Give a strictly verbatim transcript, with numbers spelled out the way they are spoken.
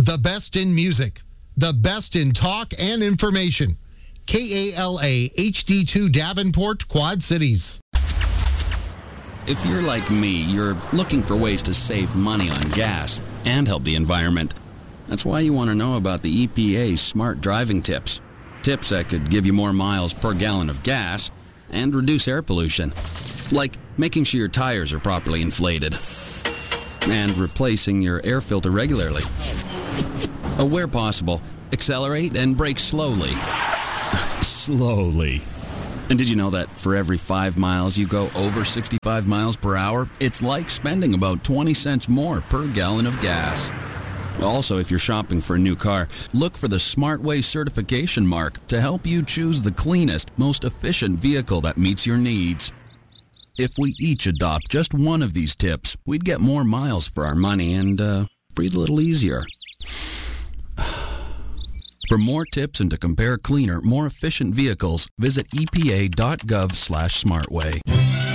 The best in music, the best in talk and information. K A L A H D two Davenport, Quad Cities. If you're like me, you're looking for ways to save money on gas and help the environment. That's why you want to know about the E P A's smart driving tips. Tips that could give you more miles per gallon of gas and reduce air pollution. Like making sure your tires are properly inflated and replacing your air filter regularly. Oh, where possible, accelerate and brake slowly. Slowly. And did you know that for every five miles you go over sixty-five miles per hour, it's like spending about twenty cents more per gallon of gas? Also, if you're shopping for a new car, look for the SmartWay certification mark to help you choose the cleanest, most efficient vehicle that meets your needs. If we each adopt just one of these tips, we'd get more miles for our money and uh, breathe a little easier. For more tips and to compare cleaner, more efficient vehicles, visit E P A dot gov slash smartway.